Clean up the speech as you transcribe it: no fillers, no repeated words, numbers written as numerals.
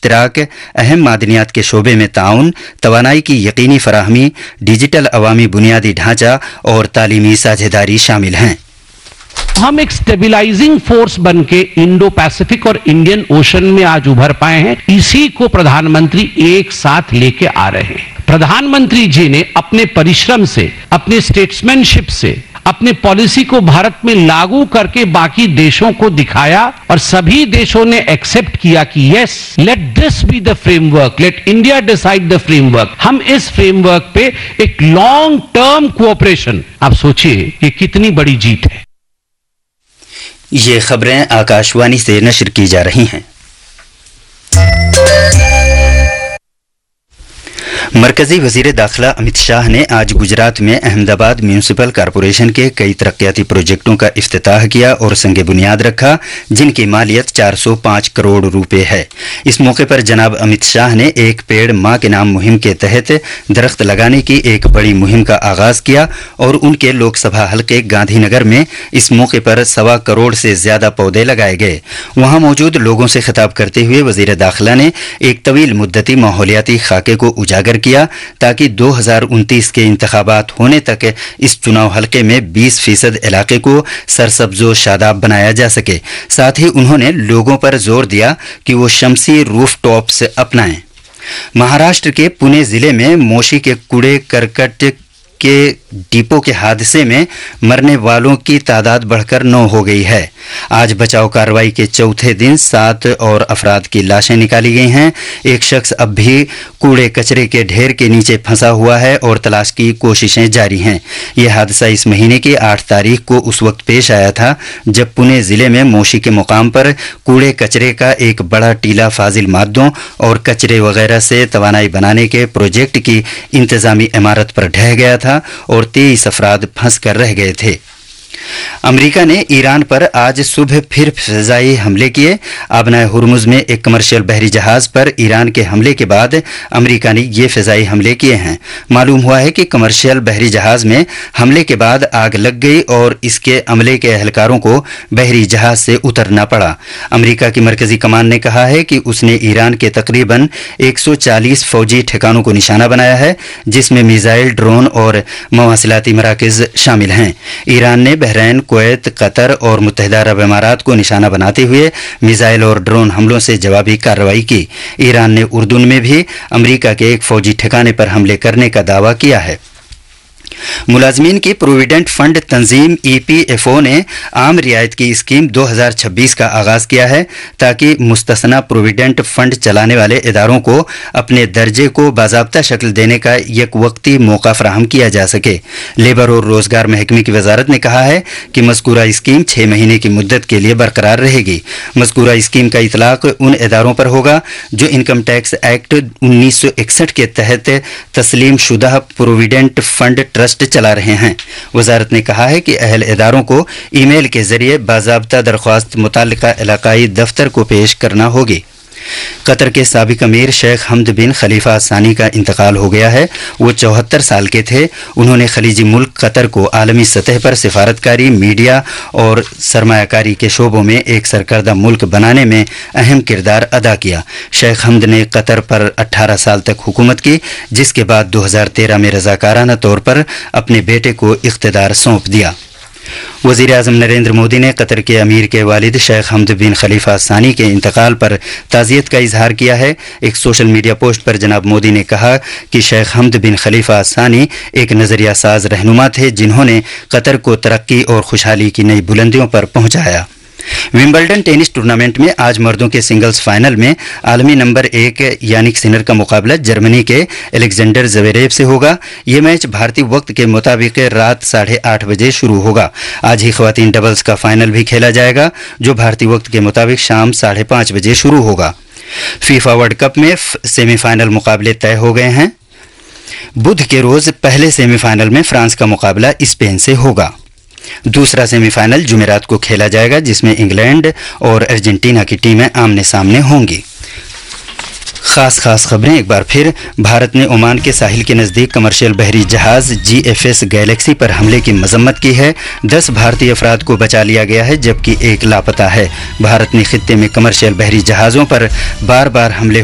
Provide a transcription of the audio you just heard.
इश्तराक, अहम मादनियात के शोबे में ताउन, तवानाई की यकीनी फराहमी, डिजिटल अवामी बुनियादी ढांचा और तालीमी साझेदारी शामिल हैं। हम एक स्टेबिलाइजिंग फोर्स बन के इंडो पैसिफिक और इंडियन ओशन में आज उभर पाए हैं। इसी को प्रधानमंत्री एक साथ लेके आ रहे हैं। प्रधानमंत्री जी ने अपने परिश्रम से, अपने स्टेट्समैनशिप से, अपने पॉलिसी को भारत में लागू करके बाकी देशों को दिखाया और सभी देशों ने एक्सेप्ट किया कि yes, let this be the framework, late India decide the framework. हम इस फ्रेमवर्क पे एक लॉन्ग टर्म कोऑपरेशन, आप सोचिए ये कितनी बड़ी जीत है। ये खबरें आकाशवाणी से नशर की जा रही हैं। मरकजी वजीर दाखिला अमित शाह ने आज गुजरात में अहमदाबाद म्यूनिसिपल कॉरपोरेशन के कई तरक्याती प्रोजेक्टों का इफ्तिताह किया और संग बुनियाद रखा, जिनकी मालियत 405 करोड़ रुपए है। इस मौके पर जनाब अमित शाह ने एक पेड़ मां के नाम मुहिम के तहत दरख्त लगाने की एक बड़ी मुहिम का आगाज किया और उनके लोकसभा हलके गांधीनगर में इस मौके पर 1.25 करोड़ से ज्यादा पौधे लगाए गए। वहां मौजूद लोगों से खिताब करते हुए वजीर दाखिला ने एक तवील मुद्दती माहौलियाती खाके को उजागर किया ताकि 2029 के इंतखाबात होने तक इस चुनाव हलके में 20% इलाके को सरसब्जो शादाब बनाया जा सके। साथ ही उन्होंने लोगों पर जोर दिया कि वो शमसी रूफ टॉप्स अपनाएं। महाराष्ट्र के पुणे जिले में मोशी के कूड़े करकट के डिपो के हादसे में मरने वालों की तादाद बढ़कर 9 हो गई है। आज बचाव कार्रवाई के चौथे दिन 7 और अफराद की लाशें निकाली गई हैं। एक शख्स अब भी कूड़े कचरे के ढेर के नीचे फंसा हुआ है और तलाश की कोशिशें जारी हैं। यह हादसा इस महीने की 8 तारीख को उस वक्त पेश आया था जब पुणे जिले में मोशी के मुकाम पर कूड़े कचरे का एक बड़ा टीला फाजिल मादों और कचरे वगैरह से तवानाई बनाने के प्रोजेक्ट की इंतजामी इमारत पर ढह गया था और 23 अफराद फंस कर रह गए थे। अमेरिका ने ईरान पर आज सुबह फिर फिजाई हमले किए। आबनाए हुर्मुज में एक कमर्शियल बहरी जहाज पर ईरान के हमले के बाद अमेरिका ने ये फिजाई हमले किए हैं। मालूम हुआ है कि कमर्शियल बहरी जहाज में हमले के बाद आग लग गई और इसके अमले के एहलकारों को बहरी जहाज से उतरना पड़ा। अमेरिका की मरकजी कमान ने कहा है कि उसने ईरान के तकरीबन 140 फौजी ठिकानों को निशाना बनाया है, जिसमें मिसाइल, ड्रोन और मवासिलाती मराकज शामिल हैं। ईरान ने बहरैन, कुवैत, कतर और मुत्तहिदा अरब इमारात को निशाना बनाते हुए मिसाइल और ड्रोन हमलों से जवाबी कार्रवाई की। ईरान ने उर्दून में भी अमेरिका के एक फौजी ठिकाने पर हमले करने का दावा किया है। मुलाजमीन की प्रोविडेंट फंड तंजीम EPFO ने आम रियायत की स्कीम 2026 का आगाज किया है ताकि मुस्तसना प्रोविडेंट फंड चलाने वाले इदारों को अपने दर्जे को बाज़ाब्ता शक्ल देने का एक वक्ती मौका फराहम किया जा सके। लेबर और रोजगार महकमे की वजारत ने कहा है कि मज़कूरा स्कीम 6 महीने की मुद्दत के लिए बरकरार रहेगी। मज़कूरा स्कीम का इतलाक उन इदारों पर होगा जो इनकम टैक्स एक्ट 1961 के तहत तस्लीम शुदा प्रोविडेंट फंड ट्रस्ट चला रहे हैं। वजारत ने कहा है कि अहल इदारों को ईमेल के जरिए बाज़ाब्ता दरख्वास्त मुताल्लिका इलाकाई दफ्तर को पेश करना होगी। कतर के साबिक अमीर शेख हमद बिन खलीफा सानी का इंतकाल हो गया है। वो 74 साल के थे। उन्होंने खलीजी मुल्क कतर को आलमी सतह पर सिफारतकारी, मीडिया और सरमायाकारी के शोबों में एक सरकर्दा मुल्क बनाने में अहम किरदार अदा किया। शेख हमद ने कतर पर 18 साल तक हुकूमत की, जिसके बाद 2013 में रजाकाराना तौर पर अपने बेटे को इख्तिदार सौंप दिया। वज़ीर आज़म नरेंद्र मोदी ने कतर के अमीर के वालिद शेख हमद बिन खलीफा सानी के इंतकाल पर ताज़ियत का इजहार किया है। एक सोशल मीडिया पोस्ट पर जनाब मोदी ने कहा कि शेख हमद बिन खलीफा सानी एक नज़रिया साज रहनुमा थे जिन्होंने कतर को तरक्की और खुशहाली की नई बुलंदियों पर पहुंचाया। विंबलडन टेनिस टूर्नामेंट में आज मर्दों के सिंगल्स फाइनल में आलमी नंबर 1 यानिक सिनर का मुकाबला जर्मनी के अलेक्जेंडर ज़वेरेव से होगा। ये मैच भारतीय वक्त के मुताबिक रात 8:30 बजे शुरू होगा। आज ही ख्वातीन डबल्स का फाइनल भी खेला जाएगा जो भारतीय वक्त के मुताबिक शाम 5:30 बजे शुरू होगा। फीफा वर्ल्ड कप में सेमीफाइनल मुकाबले तय हो गए हैं। बुध के रोज पहले सेमीफाइनल में फ्रांस का मुकाबला स्पेन से होगा। दूसरा सेमीफाइनल जुमेरात को खेला जाएगा जिसमें इंग्लैंड और अर्जेंटीना की टीमें आमने सामने होंगी। खास खबरें एक बार फिर। भारत ने ओमान के साहिल के नज़दीक कमर्शियल बहरी जहाज GFS गैलेक्सी पर हमले की मजम्मत की है। 10 भारतीय अफराद को बचा लिया गया है जबकि एक लापता है। भारत ने खित्ते में कमर्शियल बहरी जहाज़ों पर बार बार हमले